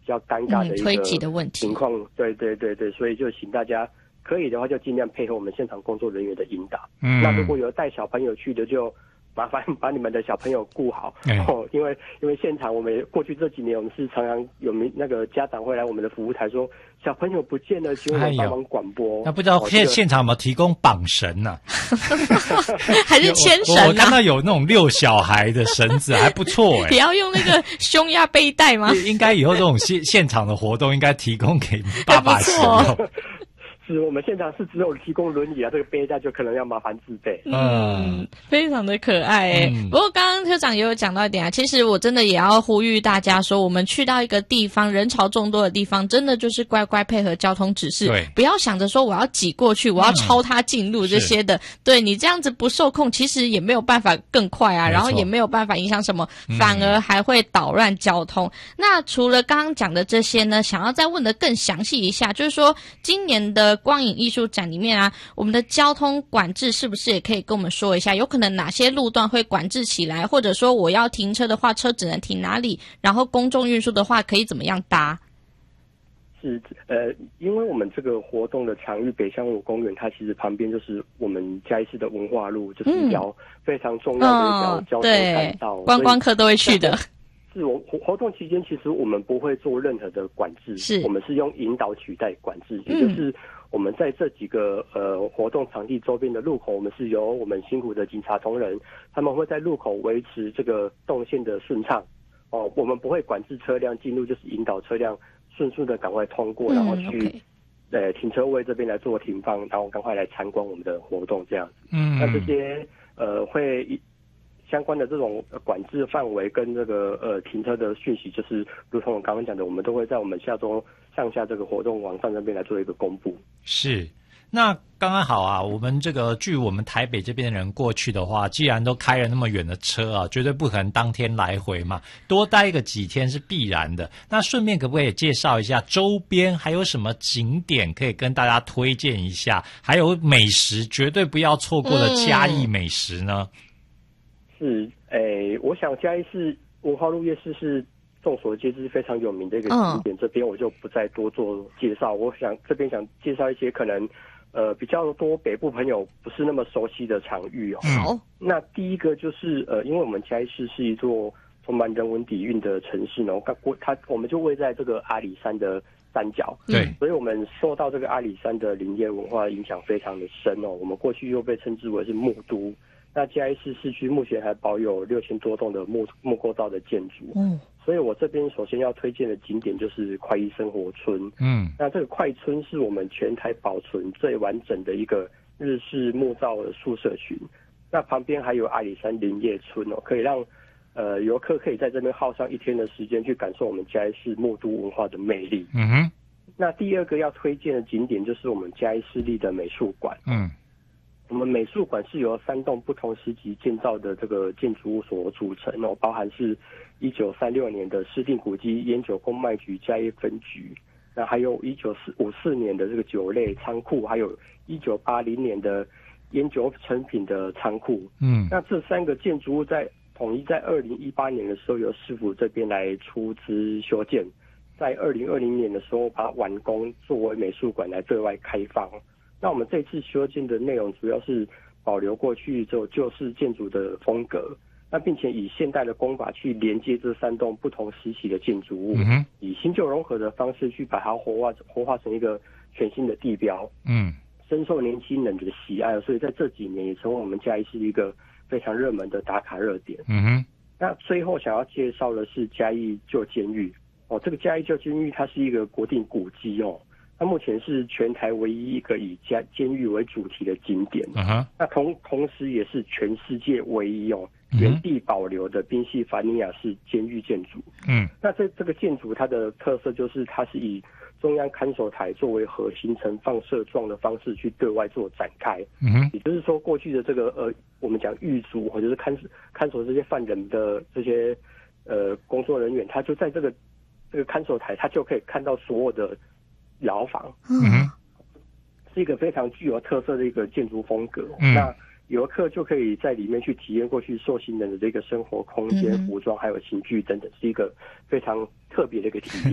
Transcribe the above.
较尴尬的一推挤的问个题情况。对，所以就请大家可以的话就尽量配合我们现场工作人员的引导。那如果有带小朋友去的，就麻烦把你们的小朋友顾好因为现场我们过去这几年，我们是常常有那个家长会来我们的服务台说小朋友不见了，请我们帮忙广播。 那不知道现场有没有提供绑绳呢？ 还是牵绳啊？ 我看到有那种遛小孩的绳子，还不错也要用那个胸压背带吗？ 应该以后这种现场的活动应该提供给爸爸使用。 是我们现场是只有提供轮椅啊，这个背带就可能要麻烦自备。 非常的可爱不过刚刚科长也有讲到一点啊，其实我真的也要呼吁大家说，我们去到一个地方人潮众多的地方，真的就是乖乖配合交通指示，不要想着说我要挤过去，我要超他进入这些的。对，你这样子不受控，其实也没有办法更快啊，然后也没有办法影响什么，反而还会捣乱交通。那除了刚刚讲的这些呢，想要再问的更详细一下，就是说今年的光影艺术展里面啊，我们的交通管制是不是也可以跟我们说一下，有可能哪些路段会管制起来，或者说我要停车的话车只能停哪里，然后公众运输的话可以怎么样搭？ 是因为我们这个活动的场域北香湖公园，它其实旁边就是我们嘉义市的文化路，就是一条非常重要的一条交通干道， 观光客都会去的。 是活动期间，其实我们不会做任何的管制，我们是用引导取代管制，也就是我们在这几个活动场地周边的路口，我们是由我们辛苦的警察同仁，他们会在路口维持这个动线的顺畅。我们不会管制车辆进入，就是引导车辆顺速的赶快通过，然后去停车位这边来做停放，然后赶快来参观我们的活动这样子。那这些会相关的这种管制范围跟这个停车的讯息，就是如同我刚刚讲的，我们都会在我们下周上下这个活动网站那边来做一个公布。 是，那刚刚好啊，我们这个据我们台北这边的人过去的话，既然都开了那么远的车啊，绝对不可能当天来回嘛，多待个几天是必然的。那顺便可不可以介绍一下周边还有什么景点可以跟大家推荐一下，还有美食绝对不要错过的嘉义美食呢？ 是，我想嘉义市文化路夜市是众所皆知非常有名的一个景点，这边我就不再多做介绍。我想这边想介绍一些可能比较多北部朋友不是那么熟悉的场域好， 那第一个就是因为我们嘉义市是一座充满人文底蕴的城市呢，我们就位在这个阿里山的山脚， 对， 所以我们受到这个阿里山的林业文化影响非常的深我们过去又被称之为是木都。那嘉义市市区目前还保有6000多栋的木构造的建筑，所以我这边首先要推荐的景点就是快意生活村。那这个快村是我们全台保存最完整的一个日式木造的宿舍群。那旁边还有阿里山林业村可以让游客可以在这边耗上1天的时间去感受我们嘉义市木都文化的魅力。那第二个要推荐的景点就是我们嘉义市立的美术馆。我们美术馆是由3栋不同时期建造的这个建筑物所组成包含是1936年的市定古迹烟酒公卖局嘉义分局，那还有1954年的这个酒类仓库，还有1980年的烟酒成品的仓库。那这3个建筑物统一在2018年的时候由市府这边来出资修建，在2020年的时候把它完工作为美术馆来对外开放。那我们这次修建的内容主要是保留过去这种旧式建筑的风格，那并且以现代的工法去连接这3栋不同时期的建筑物，以新旧融合的方式去把它活化成一个全新的地标，深受年轻人的喜爱，所以在这几年也成为我们嘉义市一个非常热门的打卡热点。那最后想要介绍的是嘉义旧监狱这个嘉义旧监狱它是一个国定古迹它目前是全台唯一一个以监狱为主题的景点。那同时也是全世界唯一原地保留的宾夕法尼亚式监狱建筑。那这个建筑它的特色就是它是以中央看守台作为核心呈放射状的方式去对外做展开。也就是说过去的这个我们讲狱卒或者是看守这些犯人的这些工作人员，他就在这个看守台，他就可以看到所有的牢房。是一个非常具有特色的一个建筑风格。那游客就可以在里面去体验过去受刑人的这个生活空间、服装还有刑具等等，是一个非常特别的一个体验。